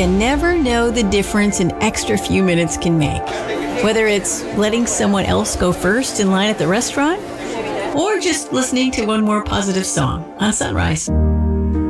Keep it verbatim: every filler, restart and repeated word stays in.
You never know the difference an extra few minutes can make. Whether it's letting someone else go first in line at the restaurant, or just listening to one more positive song on Sunrise.